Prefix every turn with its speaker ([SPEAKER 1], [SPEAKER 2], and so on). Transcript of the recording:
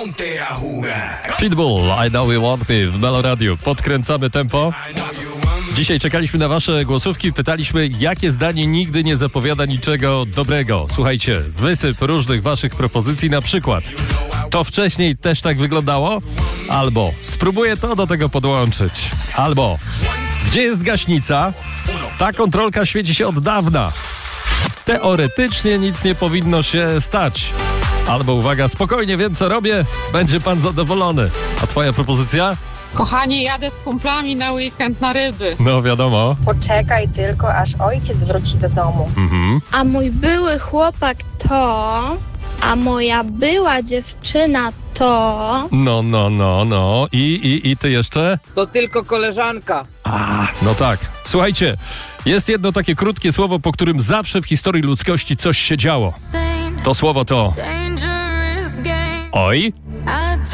[SPEAKER 1] Pitbull, I Know You Want Me w Melo Radio. Podkręcamy tempo. Dzisiaj czekaliśmy na wasze głosówki, pytaliśmy, jakie zdanie nigdy nie zapowiada niczego dobrego. Słuchajcie, wysyp różnych waszych propozycji, na przykład to wcześniej też tak wyglądało? Albo spróbuję to do tego podłączyć. Albo gdzie jest gaśnica? Ta kontrolka świeci się od dawna. Teoretycznie nic nie powinno się stać. Albo uwaga, spokojnie wiem co robię, będzie pan zadowolony. A twoja propozycja?
[SPEAKER 2] Kochanie, jadę z kumplami na weekend na ryby.
[SPEAKER 1] No wiadomo.
[SPEAKER 3] Poczekaj tylko, aż ojciec wróci do domu.
[SPEAKER 4] A mój były chłopak to, a moja była dziewczyna to...
[SPEAKER 1] No. I ty jeszcze?
[SPEAKER 5] To tylko koleżanka.
[SPEAKER 1] No tak. Słuchajcie, jest jedno takie krótkie słowo, po którym zawsze w historii ludzkości coś się działo. To słowo to... Oj.